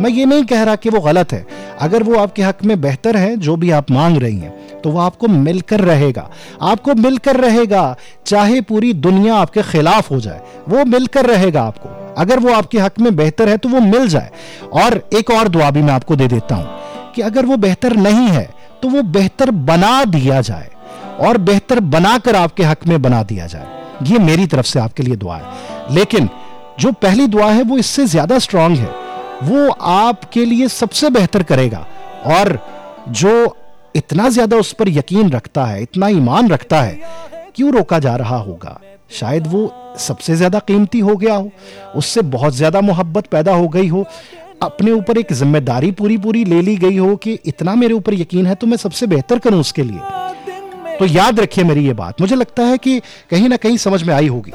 मैं ये नहीं कह रहा कि वो गलत है। अगर वो आपके हक में बेहतर है, जो भी आप मांग रही हैं, तो वो आपको मिलकर रहेगा, आपको मिलकर रहेगा। चाहे पूरी दुनिया आपके खिलाफ हो जाए, वो मिलकर रहेगा आपको। अगर वो आपके हक में बेहतर है तो वो मिल जाए। और एक और दुआ भी मैं आपको दे देता हूं कि अगर वो बेहतर नहीं है तो वो बेहतर बना दिया जाए, और बेहतर बनाकर आपके हक में बना दिया जाए। ये मेरी तरफ से आपके लिए दुआ है। लेकिन जो पहली दुआ है वो इससे ज्यादा स्ट्रांग है, वो आपके लिए सबसे बेहतर करेगा। और जो इतना ज्यादा उस पर यकीन रखता है, इतना ईमान रखता है, क्यों रोका जा रहा होगा? शायद वो सबसे ज्यादा कीमती हो गया हो, उससे बहुत ज्यादा मोहब्बत पैदा हो गई हो, अपने ऊपर एक जिम्मेदारी पूरी पूरी ले ली गई हो कि इतना मेरे ऊपर यकीन है तो मैं सबसे बेहतर करूं उसके लिए। तो याद रखिए मेरी ये बात, मुझे लगता है कि कहीं ना कहीं समझ में आई होगी।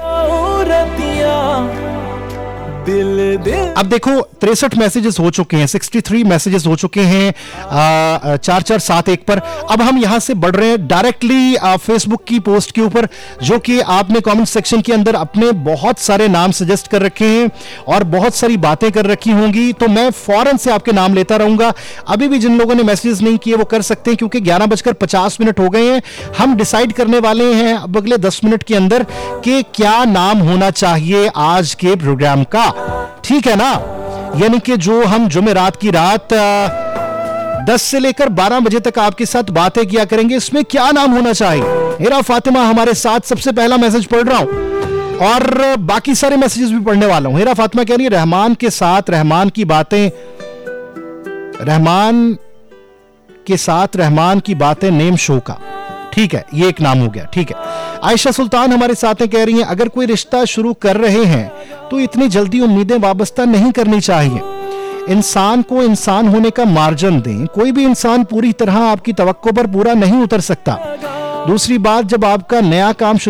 अब देखो 63 मैसेजेस हो चुके हैं, 63 मैसेजेस हो चुके हैं 4471 पर। अब हम यहां से बढ़ रहे हैं डायरेक्टली फेसबुक की पोस्ट के ऊपर, जो कि आपने कमेंट सेक्शन के अंदर अपने बहुत सारे नाम सजेस्ट कर रखे हैं और बहुत सारी बातें कर रखी होंगी, तो मैं फौरन से आपके नाम लेता रहूंगा। अभी भी जिन लोगों ने मैसेजेस नहीं किए वो कर सकते हैं, क्योंकि 11:50 हो गए हैं। हम डिसाइड करने वाले हैं अब अगले 10 मिनट के अंदर कि क्या नाम होना चाहिए आज के प्रोग्राम का, ठीक है ना? यानी कि जो हम जुमेरात की रात 10 से लेकर 12 बजे तक आपके साथ बातें किया करेंगे, इसमें क्या नाम होना चाहिए। हेरा फातिमा हमारे साथ, सबसे पहला मैसेज पढ़ रहा हूं और बाकी सारे मैसेजेस भी पढ़ने वाला हूं। हेरा फातिमा कह रही है रहमान के साथ रहमान की बातें, रहमान के साथ रहमान की बातें नेम शो का, ठीक है, ये एक नाम हो गया, ठीक है। आयशा सुल्तान हमारे साथ हैं, कह रही हैं अगर कोई रिश्ता शुरू कर रहे हैं तो इतनी जल्दी उम्मीदें वाबस्ता नहीं करनी चाहिए। इंसान को इंसान होने का मार्जिन दें। कोई भी इंसान पूरी तरह आपकी तवक्को पर पूरा नहीं उतर सकता। दूसरी बात, जब आप नया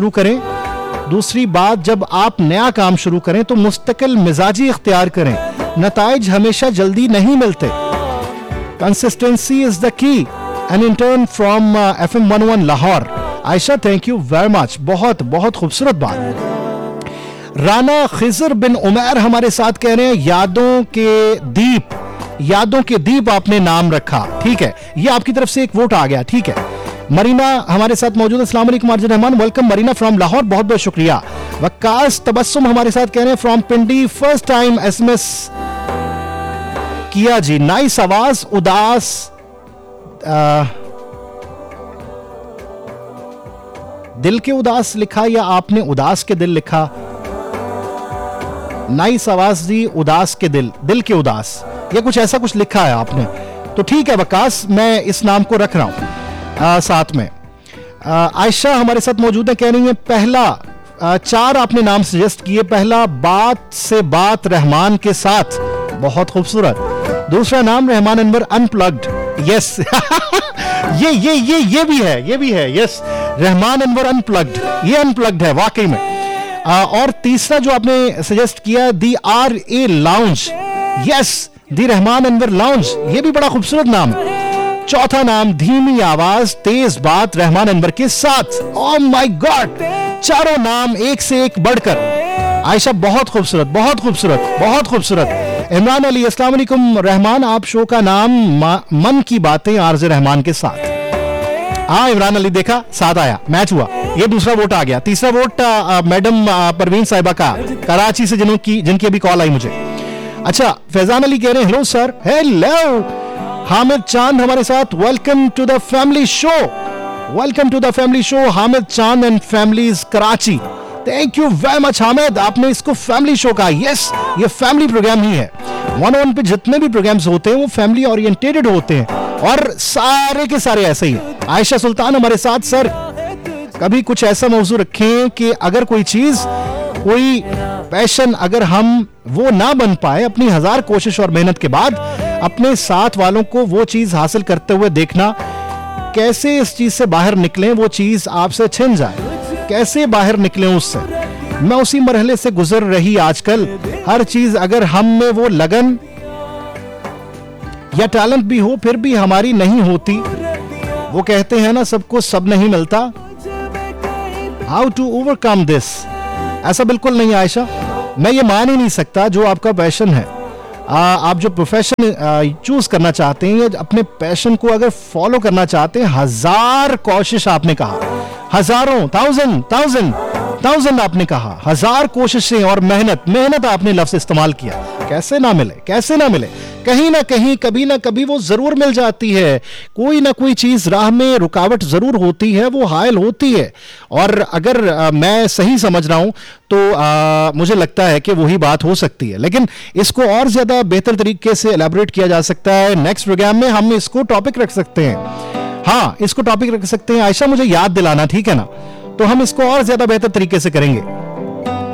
काम शुरू करें तो मुस्तकिल मिजाजी इख्तियार करें। नताइज हमेशा जल्दी नहीं मिलते। Consistency is the key. An intern from FM 101 Lahore. Ayesha thank you very much, बहुत बहुत खूबसूरत बात। राना खिजर बिन उमैर हमारे साथ कह रहे हैं यादों के दीप आपने नाम रखा, ठीक है, ये आपकी तरफ से एक वोट आ गया, ठीक है। मरीना हमारे साथ मौजूद है, अस्सलाम वालेकुम अर्जुन रहमान, वेलकम मरीना फ्रॉम लाहौर, बहुत बहुत शुक्रिया। वकास तबस्सुम हमारे साथ कह रहे हैं from Pindi, first time SMS किया जी, नाइस आवाज, उदास दिल के उदास लिखा या आपने उदास के दिल लिखा? नाइस आवाज दी, उदास के दिल के उदास, या कुछ ऐसा कुछ लिखा है आपने, तो ठीक है वकास, मैं इस नाम को रख रहा हूं साथ में। आयशा हमारे साथ मौजूद है, कह रही है पहला 4 आपने नाम सजेस्ट किए। पहला बात से बात रहमान के साथ, बहुत खूबसूरत। दूसरा नाम रहमान अनवर अनप्लग्ड, यस ये भी है, यस, रहमान अनवर अनप्लग्ड, ये अनप्लग्ड है वाकई में। और तीसरा जो आपने सजेस्ट किया दी RA लाउंज, यस, दी रहमान अनवर लाउंज, ये भी बड़ा खूबसूरत नाम। चौथा नाम धीमी आवाज तेज बात रहमान अनवर के साथ। ओह माय गॉड, चारों नाम एक से एक बढ़कर। आयशा बहुत खूबसूरत, बहुत खूबसूरत, बहुत खूबसूरत। इमरान अली अस्सलाम वालेकुम रहमान, आप शो का नाम मन की बातें आरजे रहमान के साथ। हाँ इमरान अली, देखा, साथ आया, मैच हुआ, ये दूसरा वोट आ गया। तीसरा वोट मैडम परवीन साहिबा का, कराची से, जिनकी अभी कॉल आई मुझे। अच्छा, फैजान अली कह रहे हैं हेलो सर। हेलो हामिद चांद हमारे साथ, welcome to the family show, welcome to the family show, Hamid चांद and families Karachi. Thank you very much Hamid, आपने इसको फैमिली शो कहा। यस, ये फैमिली प्रोग्राम ही है। 101 पे जितने भी प्रोग्राम्स होते हैं वो फैमिली ओरिएंटेड होते हैं, और सारे के सारे ऐसे ही हैं। आयशा सुल्तान हमारे साथ, सर कभी कुछ ऐसा मौजू रखें कि अगर कोई चीज, कोई पैशन अगर हम वो ना बन पाए, अपनी 1000 कोशिश और मेहनत के बाद अपने साथ वालों को वो चीज हासिल करते हुए देखना, कैसे इस चीज से बाहर निकलें, वो चीज आपसे छिन जाए, कैसे बाहर निकलें उससे। मैं उसी मरहले से गुजर रही आजकल। हर चीज अगर हम में वो लगन या टैलेंट भी हो फिर भी हमारी नहीं होती। वो कहते हैं ना सबको सब नहीं मिलता। How to overcome this? ऐसा बिल्कुल नहीं आयशा, मैं ये मान ही नहीं सकता जो आपका पैशन है, आप जो प्रोफेशन चूज करना चाहते हैं या अपने पैशन को अगर फॉलो करना चाहते हैं, 1000 कोशिश आपने कहा, हजारों, थाउजेंड आपने कहा, 1000 कोशिशें और मेहनत आपने लफ्ज इस्तेमाल किया, कैसे ना मिले, कैसे ना मिले। कहीं ना कहीं कभी ना कभी वो जरूर मिल जाती है, कोई ना कोई चीज राह में रुकावट जरूर होती है, वो हायल होती है। और अगर मैं सही समझ रहा हूं तो मुझे लगता है कि वही बात हो सकती है, लेकिन इसको और ज्यादा बेहतर तरीके से एलैबोरेट किया जा सकता है। नेक्स्ट प्रोग्राम में हम इसको टॉपिक रख सकते हैं, हाँ इसको टॉपिक रख सकते हैं। आयशा मुझे याद दिलाना, ठीक है ना, तो हम इसको और ज्यादा बेहतर तरीके से करेंगे।